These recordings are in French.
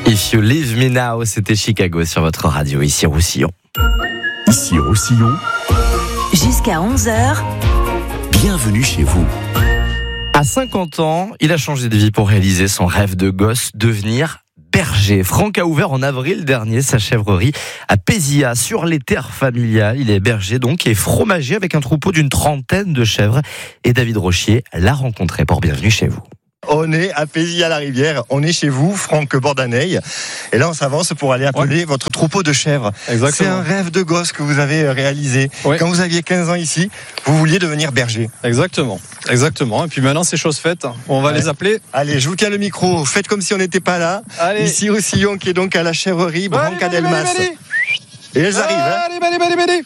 If You Leave Me Now, c'était Chicago sur votre radio, ici Roussillon. Ici Roussillon. Jusqu'à 11h. Bienvenue chez vous. À 50 ans, il a changé de vie pour réaliser son rêve de gosse, devenir berger. Franck a ouvert en avril dernier sa chèvrerie à Pézilla, sur les terres familiales. Il est berger donc et fromager avec un troupeau d'une 30aine de chèvres. Et David Rochier l'a rencontré pour Bienvenue chez vous. On est à Pézilla-la-Rivière, on est chez vous, Franck Bordaneille. Et là, on s'avance pour aller appeler votre troupeau de chèvres. Exactement. C'est un rêve de gosse que vous avez réalisé. Oui. Quand vous aviez 15 ans ici, vous vouliez devenir berger. Exactement. Et puis maintenant, c'est chose faite. On va les appeler. Allez, je vous tiens le micro. Faites comme si on n'était pas là. Allez. Ici, Roussillon, qui est donc à la chèvrerie Brancadelmas. Et elles arrivent. Allez.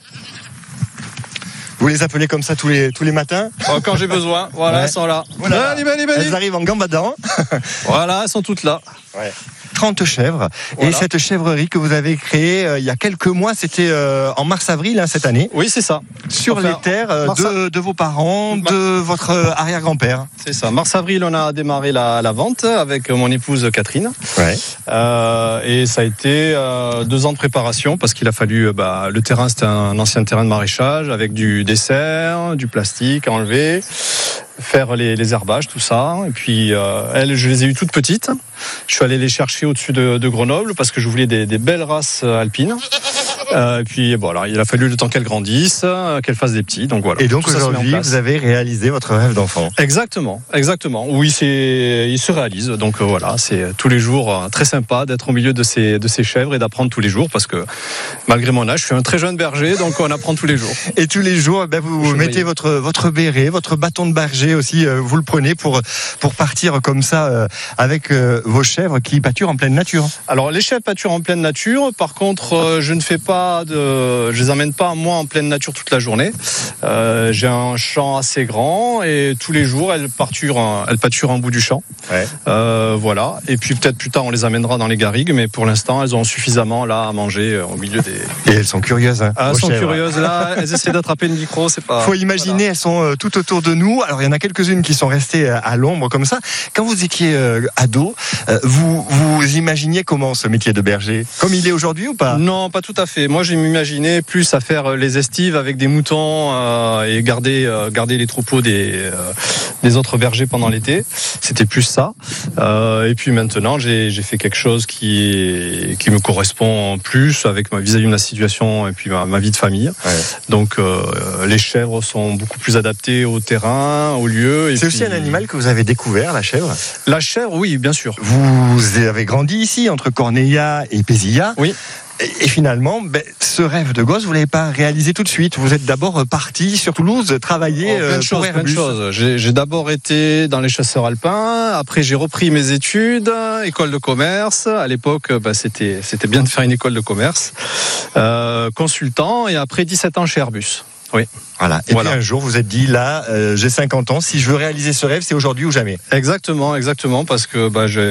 Vous les appelez comme ça tous les matins. Quand j'ai besoin. Voilà, Ouais. elles sont là. Voilà. Allez. Elles arrivent en gambadant. Voilà, elles sont toutes là. 30 chèvres. Voilà. Et cette chèvrerie que vous avez créée il y a quelques mois, c'était en mars-avril cette année, Oui, c'est ça. sur Enfin, les terres de vos parents, Mar- de votre arrière-grand-père. C'est ça. Mars-avril, on a démarré la vente avec mon épouse Catherine. Ouais. Et ça a été 2 ans de préparation parce qu'il a fallu. Le terrain, c'était un ancien terrain de maraîchage avec du dessert, du plastique à enlever, faire les herbages, tout ça. Et puis elles, je les ai eues toutes petites. Je suis allé les chercher au-dessus de Grenoble parce que je voulais des belles races alpines. Et puis voilà, il a fallu le temps qu'elles grandissent, qu'elles fassent des petits. Donc voilà. Et donc Tout ça se met en aujourd'hui, place. vous avez réalisé votre rêve d'enfant. Exactement. Oui, il se réalise. Donc voilà, c'est tous les jours très sympa d'être au milieu de ces chèvres et d'apprendre tous les jours parce que malgré mon âge, je suis un très jeune berger, donc on apprend tous les jours. Et tous les jours, vous Je mettez votre béret, votre bâton de berger aussi, vous le prenez pour partir comme ça avec vos chèvres qui pâturent en pleine nature. Alors les chèvres pâturent en pleine nature. Par contre, je les emmène pas moi en pleine nature toute la journée. J'ai un champ assez grand et tous les jours elles pâturent en bout du champ. Ouais. Voilà. Et puis peut-être plus tard on les amènera dans les garrigues, mais pour l'instant elles ont suffisamment là à manger au milieu des. Et elles sont curieuses. Elles vos sont chèvres. curieuses là. Elles essaient d'attraper le micro, c'est pas. Faut imaginer, elles sont tout autour de nous. Alors il y en a quelques-unes qui sont restées à l'ombre comme ça. Quand vous étiez ado, vous imaginiez comment ce métier de berger, comme il est aujourd'hui ou pas? Non, pas tout à fait. Moi, je m'imaginais plus à faire les estives avec des moutons et garder les troupeaux des autres bergers pendant l'été. C'était plus ça. Et puis maintenant, j'ai fait quelque chose qui me correspond plus avec vis-à-vis de ma situation et puis ma vie de famille. Ouais. Donc, les chèvres sont beaucoup plus adaptées au terrain, au lieu. C'est aussi un animal que vous avez découvert, la chèvre. La chèvre, oui, bien sûr. Vous avez grandi ici, entre Corneilla et Pézilla. Oui. Et finalement, ce rêve de gosse, vous ne l'avez pas réalisé tout de suite. Vous êtes d'abord parti sur Toulouse travailler pour plein de Airbus. choses. J'ai d'abord été dans les chasseurs alpins. Après, j'ai repris mes études, école de commerce. À l'époque, c'était bien de faire une école de commerce. Consultant, et après 17 ans chez Airbus. Oui. Voilà. Et Voilà. puis un jour, vous êtes dit, là, j'ai 50 ans, si je veux réaliser ce rêve, c'est aujourd'hui ou jamais. Exactement, parce que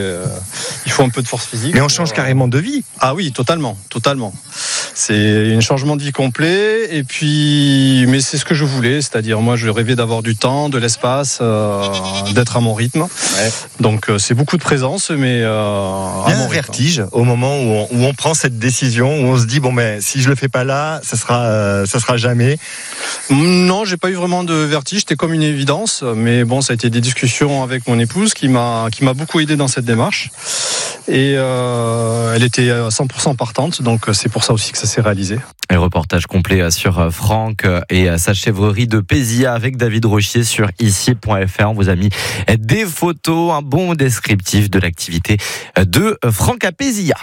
il faut un peu de force physique. Mais on change carrément de vie. Ah oui, totalement. C'est un changement de vie complet. Et puis, mais c'est ce que je voulais, c'est-à-dire moi, je rêvais d'avoir du temps, de l'espace, d'être à mon rythme. Ouais. Donc c'est beaucoup de présence, mais Il y a un vertige au moment où on prend cette décision, où on se dit, si je le fais pas là, ça sera jamais. Non, j'ai pas eu vraiment de vertige, c'était comme une évidence, mais bon, ça a été des discussions avec mon épouse qui m'a beaucoup aidé dans cette démarche. Et elle était à 100% partante, donc c'est pour ça aussi que ça s'est réalisé. Un reportage complet sur Franck et sa chèvrerie de Pézilla avec David Rochier sur ici.fr. On vous a mis des photos, un bon descriptif de l'activité de Franck à Pézilla.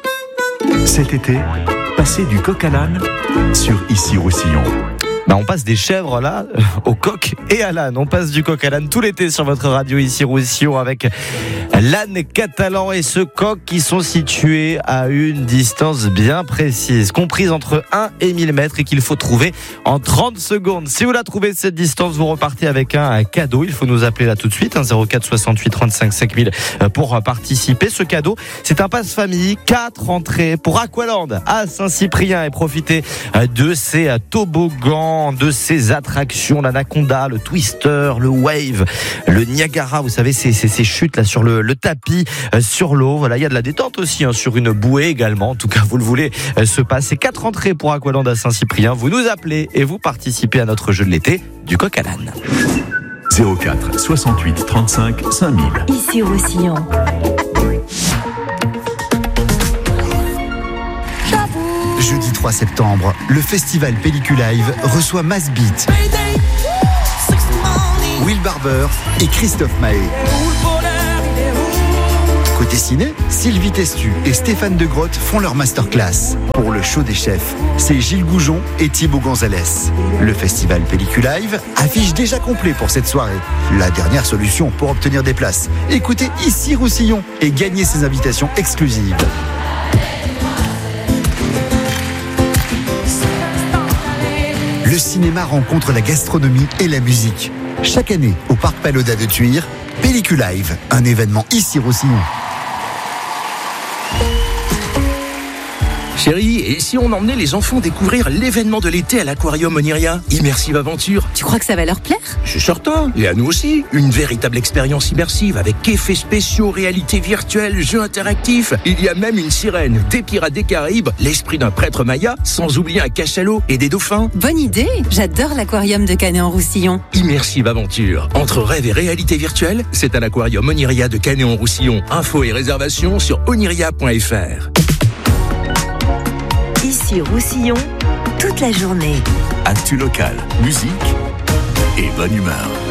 Cet été, passez du coq à l'âne sur Ici Roussillon. On passe des chèvres là au coq et à l'âne. On passe du coq à l'âne tout l'été sur votre radio ici Roussillon avec l'âne catalan et ce coq qui sont situés à une distance bien précise, comprise entre 1 et 1000 mètres et qu'il faut trouver en 30 secondes. Si vous la trouvez cette distance, vous repartez avec un cadeau. Il faut nous appeler là tout de suite, 04 68 35 5000 pour participer. Ce cadeau, c'est un passe-famille, 4 entrées pour Aqualand à Saint-Cyprien et profiter de ces toboggans également de ces attractions, l'Anaconda, le Twister, le Wave, le Niagara, vous savez, ces chutes là sur le tapis, sur l'eau. Voilà, il y a de la détente aussi, sur une bouée également. En tout cas, vous le voulez, se passer 4 entrées pour Aqualand à Saint-Cyprien. Vous nous appelez et vous participez à notre jeu de l'été du coq à l'âne. 04 68 35 5000. Ici Roussillon. Jeudi 3 septembre, le festival Pellicule Live reçoit Mass Beat, Will Barber et Christophe Mahé. Côté ciné, Sylvie Testu et Stéphane De Grotte font leur masterclass. Pour le show des chefs, c'est Gilles Goujon et Thibaut Gonzalez. Le festival Pellicule Live affiche déjà complet pour cette soirée. La dernière solution pour obtenir des places. Écoutez Ici Roussillon et gagnez ces invitations exclusives. Le cinéma rencontre la gastronomie et la musique. Chaque année, au Parc Pagoda de Thuir, Pellicule Live, un événement Ici Roussillon. Chérie, et si on emmenait les enfants découvrir l'événement de l'été à l'Aquarium Oniria, Immersive Aventure? Tu crois que ça va leur plaire? Je suis certain, et à nous aussi. Une véritable expérience immersive avec effets spéciaux, réalité virtuelle, jeux interactifs. Il y a même une sirène, des pirates des Caraïbes, l'esprit d'un prêtre maya, sans oublier un cachalot et des dauphins. Bonne idée. J'adore l'aquarium de Canet-en-Roussillon. Immersive Aventure. Entre rêve et réalité virtuelle, c'est à l'Aquarium Oniria de Canet-en-Roussillon. Infos et réservations sur oniria.fr. Ici Roussillon, toute la journée. Actu local, musique et bonne humeur.